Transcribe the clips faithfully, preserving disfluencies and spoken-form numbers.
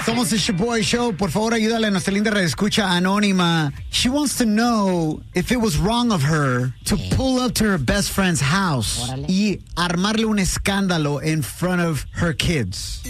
Somos el Shaboy Show. Por favor, ayúdale a nuestra linda redescucha anónima. She wants to know if it was wrong of her to pull up to her best friend's house Órale. y armarle un escándalo in front of her kids.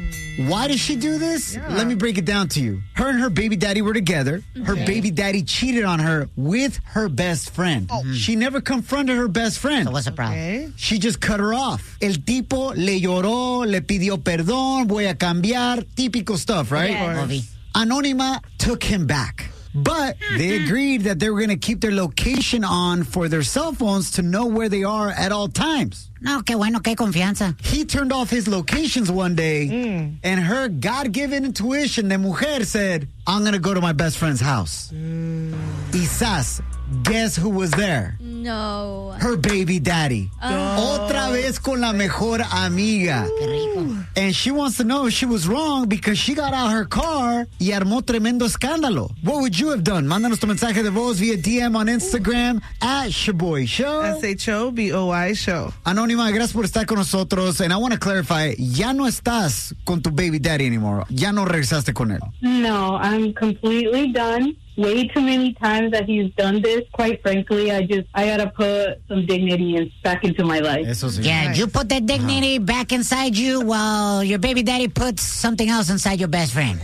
Why did she do this? Yeah. Let me break it down to you. Her and her baby daddy were together. Her okay. baby daddy cheated on her with her best friend. Oh. She never confronted her best friend. So what's the problem? Okay. She just cut her off. El tipo le lloró, le pidió perdón, voy a cambiar. Típico stuff, right? Yes. Anónima took him back. But they agreed that they were going to keep their location on for their cell phones to know where they are at all times. No, qué bueno, qué confianza. He turned off his locations one day, mm. and her God-given intuition de mujer said, I'm going to go to my best friend's house. Mm. Quizás, guess who was there? No. Her baby daddy. Oh. Otra vez con la mejor amiga. Qué rico. And she wants to know if she was wrong because she got out her car y armó tremendo escándalo. What would you have done? Mándanos tu mensaje de voz via D M on Instagram at Shaboy Show. S H O B O Y Show. Anónima, gracias por estar con nosotros. And I want to clarify, ya no estás con tu baby daddy anymore. Ya no regresaste con él. No, I'm completely done. Way too many times that he's done this. Quite frankly, I just, I gotta put some dignity in, back into my life. Eso sí. Yeah, you put that dignity uh-huh. back inside you while your baby daddy puts something else inside your best friend.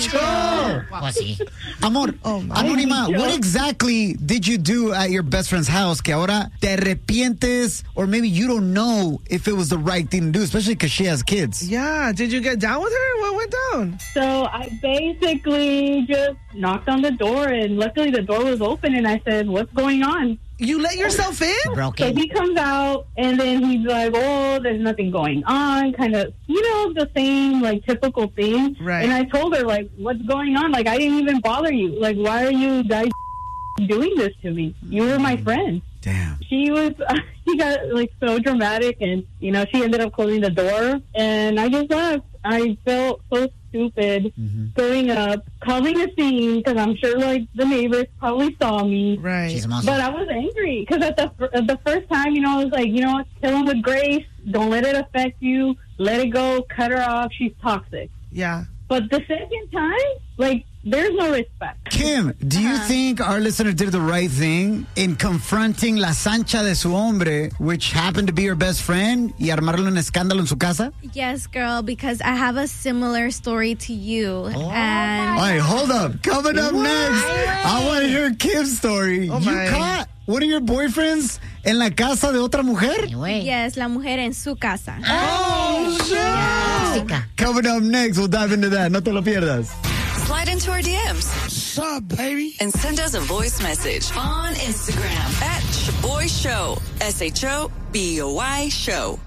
Micho! Pussy. Amor, oh, Anónima, what exactly did you do at your best friend's house que ahora te arrepientes, or maybe you don't know if it was the right thing to do, especially because she has kids? Yeah, did you get down with her? What went down? So I basically just knocked on the door, and luckily the door was open, and I said, what's going on? You let yourself in? So he comes out, and then he's like, oh, there's nothing going on, kind of, you know, the same, like, typical thing. Right. And I told her, like, what's going on? Like, I didn't even bother you. Like, why are you guys doing this to me? You were my friend. Damn. She was, she got, like, so dramatic, and, you know, she ended up closing the door, and I just left. I felt so stupid mm-hmm. going up, causing a scene, because I'm sure, like, the neighbors probably saw me. Right. She's a monster. But I was angry, because at the, at the first time, you know, I was like, you know what, kill him with grace. Don't let it affect you. Let it go. Cut her off. She's toxic. Yeah. But the second time, like, there's no respect. Kim, do you uh-huh. think our listener did the right thing in confronting la sancha de su hombre, which happened to be her best friend, y armarle un escándalo en su casa? Yes, girl, because I have a similar story to you. Oh. And all right, hold up. Coming up what? next, I want to hear Kim's story. Oh, you my. caught one of your boyfriends en la casa de otra mujer? Yes, la mujer en su casa. Oh, shit. Yeah. Coming up next, we'll dive into that. No te lo pierdas. Slide into our D Ms. What's up, baby? And send us a voice message on Instagram at Shaboy Show. S H O B O Y Show.